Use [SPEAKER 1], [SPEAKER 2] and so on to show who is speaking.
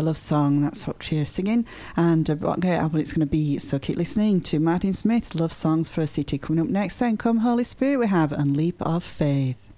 [SPEAKER 1] love song. That's what we're singing. And what great album it's going to be. So keep listening to Martin Smith's Love Songs for a City. Coming up next then, Come Holy Spirit, we have And Leap of Faith.